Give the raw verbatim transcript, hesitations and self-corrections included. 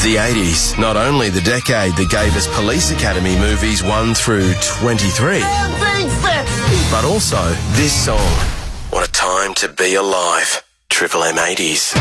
The eighties, not only the decade that gave us Police Academy movies one through twenty-three, but also this song. What a time to be alive. Triple M eighties.